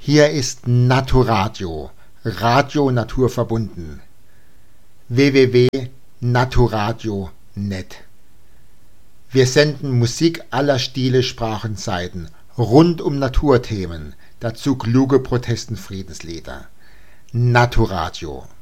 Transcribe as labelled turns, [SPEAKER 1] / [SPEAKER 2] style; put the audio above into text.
[SPEAKER 1] Hier ist Naturadio, Radio naturverbunden. www.naturadio.net. Wir senden Musik aller Stile, Sprachen, Seiten, rund um Naturthemen, dazu kluge Protest- und Friedenslieder. Naturadio.